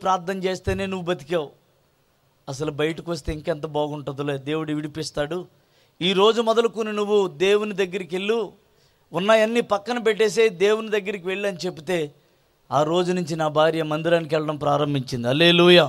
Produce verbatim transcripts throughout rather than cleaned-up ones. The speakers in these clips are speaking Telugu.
ప్రార్థన చేస్తేనే నువ్వు బతికావు, అసలు బయటకు వస్తే ఇంకెంత బాగుంటుందిలే, దేవుడు విడిపిస్తాడు. ఈరోజు మొదలుకొని నువ్వు దేవుని దగ్గరికి వెళ్ళు, ఉన్నాయన్నీ పక్కన పెట్టేసే దేవుని దగ్గరికి వెళ్ళి అని చెప్తే ఆ రోజు నుంచి నా భార్య మందిరానికి వెళ్ళడం ప్రారంభించింది. హల్లెలూయా.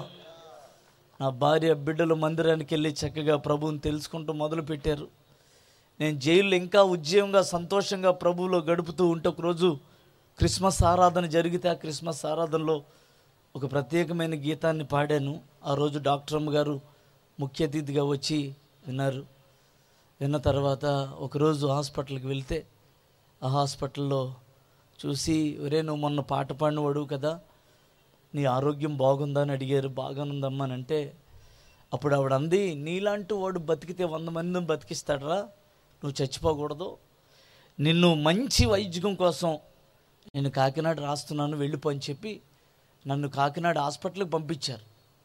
నా భార్య బిడ్డలు మందిరానికి వెళ్ళి చక్కగా ప్రభువుని తెలుసుకుంటూ మొదలుపెట్టారు. నేను జైల్లో ఇంకా ఉద్యమంగా సంతోషంగా ప్రభువులో గడుపుతూ ఉంటే ఒకరోజు క్రిస్మస్ ఆరాధన జరిగితే ఆ క్రిస్మస్ ఆరాధనలో ఒక ప్రత్యేకమైన గీతాన్ని పాడాను. ఆ రోజు డాక్టర్ అమ్మ గారు ముఖ్య అతిథిగా వచ్చి విన్నారు. విన్న తర్వాత ఒకరోజు హాస్పిటల్కి వెళ్తే ఆ హాస్పిటల్లో చూసి, ఒరే నువ్వు మొన్న పాట పాడినవాడు కదా, నీ ఆరోగ్యం బాగుందా అని అడిగారు. బాగానుందమ్మా అని అంటే అప్పుడు ఆవిడ అంది, నీలాంటి వాడు బతికితే వంద మందిని బతికిస్తాడరా, నువ్వు చచ్చిపోకూడదు, నిన్ను మంచి వైద్యం కోసం నేను కాకినాడ రాస్తున్నాను వెళ్ళిపో అని చెప్పి నన్ను కాకినాడ హాస్పిటల్కి పంపించారు.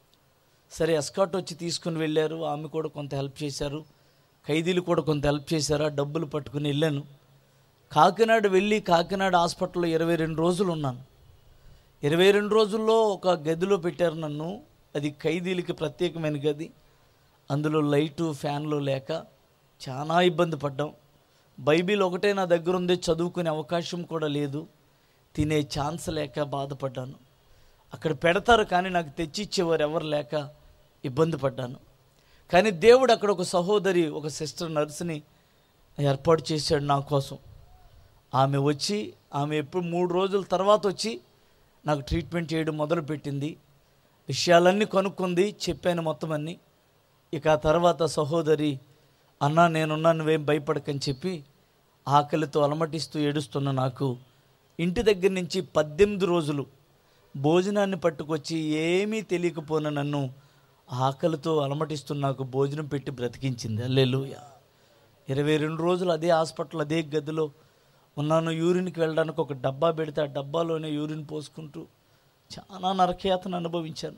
సరే ఎస్కాట్ వచ్చి తీసుకుని వెళ్ళారు. ఆమె కూడా కొంత హెల్ప్ చేశారు, ఖైదీలు కూడా కొంత హెల్ప్ చేశారు. ఆ డబ్బులు పట్టుకుని వెళ్ళాను. కాకినాడ వెళ్ళి కాకినాడ హాస్పిటల్లో ఇరవై రెండు రోజులు ఉన్నాను. ఇరవై రెండు రోజుల్లో ఒక గదిలో పెట్టారు నన్ను. అది ఖైదీలకి ప్రత్యేకమైన గది. అందులో లైటు ఫ్యాన్లు లేక చాలా ఇబ్బంది పడ్డాం. బైబిల్ ఒకటే నా దగ్గర ఉంది, చదువుకునే అవకాశం కూడా లేదు, తినే ఛాన్స్ లేక బాధపడ్డాను. అక్కడ పెడతారు కానీ నాకు తెచ్చిచ్చేవారు ఎవరు లేక ఇబ్బంది పడ్డాను. కానీ దేవుడు అక్కడ ఒక సహోదరి, ఒక సిస్టర్ నర్సుని ఏర్పాటు చేశాడు నా కోసం. ఆమె వచ్చి ఆమె ఎప్పుడు మూడు రోజుల తర్వాత వచ్చి నాకు ట్రీట్మెంట్ చేయడం మొదలుపెట్టింది. విషయాలన్నీ కనుక్కుంది, చెప్పాను మొత్తం అన్నీ. ఇక ఆ తర్వాత సహోదరి, అన్నా నేనున్నా, నువ్వేం భయపడకని చెప్పి ఆకలితో అలమటిస్తూ ఏడుస్తున్న నాకు ఇంటి దగ్గర నుంచి పద్దెనిమిది రోజులు భోజనాన్ని పట్టుకొచ్చి ఏమీ తెలియకపోయిన నన్ను ఆకలితో అలమటిస్తున్న నాకు భోజనం పెట్టి బ్రతికించింది. హల్లెలూయా. ఇరవై రెండు రోజులు అదే హాస్పిటల్ అదే గదిలో ఉన్నాను. యూరిన్కి వెళ్ళడానికి ఒక డబ్బా పెడితే ఆ డబ్బాలోనే యూరిన్ పోసుకుంటూ చాలా నరకయాతను అనుభవించాను.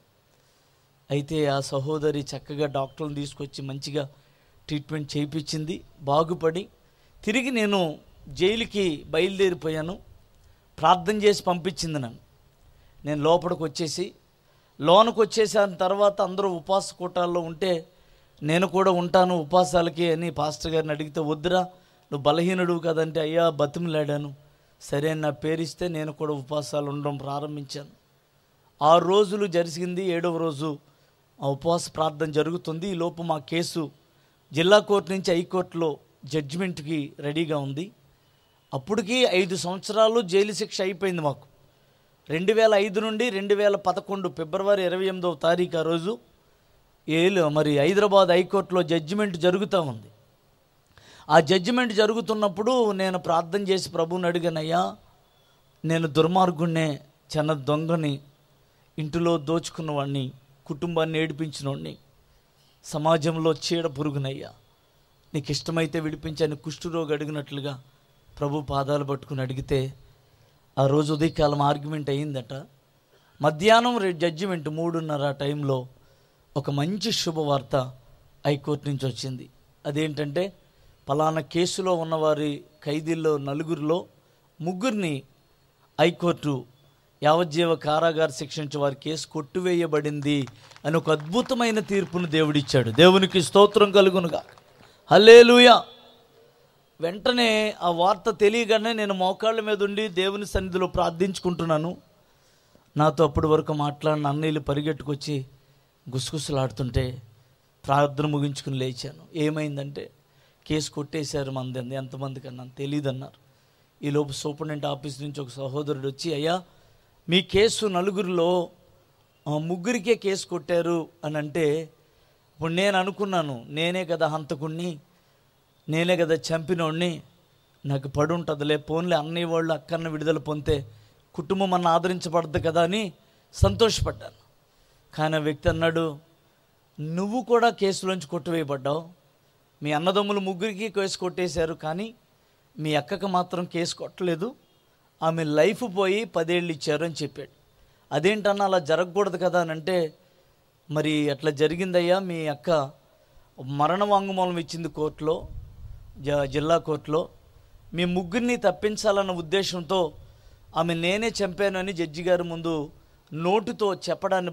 అయితే ఆ సహోదరి చక్కగా డాక్టర్ని తీసుకొచ్చి మంచిగా ట్రీట్మెంట్ చేయించింది. బాగుపడి తిరిగి నేను జైలుకి బయలుదేరిపోయాను. ప్రార్థన చేసి పంపించింది నన్ను. నేను లోపలికి వచ్చేసి లోనకు వచ్చేసాను. తర్వాత అందరూ ఉపవాస కూటాల్లో ఉంటే నేను కూడా ఉంటాను ఉపవాసాలకి అని పాస్టర్ గారిని అడిగితే, వద్దురా నువ్వు బలహీనుడు కదంటే, అయ్యా బతిమలాడాను. సరే నా పేరిస్తే నేను కూడా ఉపవాసాలు ఉండడం ప్రారంభించాను. ఆరు రోజులు జరిగింది. ఏడవ రోజు ఆ ఉపవాస ప్రార్థన జరుగుతుంది. ఈ లోపు మా కేసు జిల్లా కోర్టు నుంచి హైకోర్టులో జడ్జిమెంట్కి రెడీగా ఉంది. అప్పటికి ఐదు సంవత్సరాలు జైలు శిక్ష అయిపోయింది మాకు. రెండు వేల ఐదు నుండి రెండు వేల పదకొండు ఫిబ్రవరి ఇరవై ఎనిమిదవ తారీఖు ఆ రోజు ఏలు మరి హైదరాబాద్ హైకోర్టులో జడ్జిమెంట్ జరుగుతూ ఉంది. ఆ జడ్జిమెంట్ జరుగుతున్నప్పుడు నేను ప్రార్థన చేసి ప్రభువుని అడిగానయ్యా, నేను దుర్మార్గుణ్ణే, చిన్న దొంగని, ఇంటిలో దోచుకున్నవాడిని, కుటుంబాన్ని ఏడిపించినవాడిని, సమాజంలో చీడ పురుగునయ్యా, నీకు ఇష్టమైతే విడిపించని కుష్ఠరోగి అడిగినట్లుగా ప్రభు పాదాలు పట్టుకుని అడిగితే ఆ రోజు ఉదయకాలం ఆర్గ్యుమెంట్ అయ్యిందట. మధ్యాహ్నం రే జడ్జిమెంట్ మూడున్నర టైంలో ఒక మంచి శుభవార్త హైకోర్టు నుంచి వచ్చింది. అదేంటంటే, పలానా కేసులో ఉన్నవారి ఖైదీల్లో నలుగురిలో ముగ్గురిని హైకోర్టు యావజ్జీవ కారాగార శిక్షించి వారి కేసు కొట్టివేయబడింది అని ఒక అద్భుతమైన తీర్పును దేవుడిచ్చాడు. దేవునికి స్తోత్రం కలుగునుగా. హల్లెలూయా. వెంటనే ఆ వార్త తెలియగానే నేను మోకాళ్ళ మీద ఉండి దేవుని సన్నిధిలో ప్రార్థించుకుంటున్నాను. నాతో అప్పటి వరకు మాట్లాడిన అన్నయ్యలు పరిగెట్టుకొచ్చి గుసగుసలాడుతుంటే ప్రార్థన ముగించుకుని లేచాను. ఏమైందంటే, కేసు కొట్టేశారు, మంది ఎంతమందికి అన్నా తెలియదు అన్నారు. ఈలోపు సూపరింటెండెంట్ ఆఫీస్ నుంచి ఒక సహోదరుడు వచ్చి, అయ్యా మీ కేసు నలుగురిలో ముగ్గురికే కేసు కొట్టారు అని అంటే, ఇప్పుడు నేను అనుకున్నాను, నేనే కదా హంతకుణ్ణి, నేనే కదా చంపినోడిని, నాకు పడి ఉంటుందిలే, పోన్లే అన్నయ్య వాళ్ళు అక్కన్న విడుదల పొందితే కుటుంబం అన్న ఆదరించబడద్దు కదా అని సంతోషపడ్డాను. కానీ ఆ వ్యక్తి అన్నాడు, నువ్వు కూడా కేసులోంచి కొట్టివేయబడ్డావు, మీ అన్నదమ్ములు ముగ్గురికి కేసు కొట్టేశారు కానీ మీ అక్కకు మాత్రం కేసు కొట్టలేదు, ఆమె లైఫ్ పోయి పదేళ్ళు ఇచ్చారు అని చెప్పాడు. అదేంటన్నా అలా జరగకూడదు కదా అని అంటే, మరి అట్లా జరిగిందయ్యా, మీ అక్క మరణ వాంగ్మూలం ఇచ్చింది కోర్టులో, జ జిల్లా కోర్టులో, మీ ముగ్గురిని తప్పించాలన్న ఉద్దేశంతో ఆమె నేనే చంపాను అని జడ్జి గారి ముందు నోటుతో చెప్పడాన్ని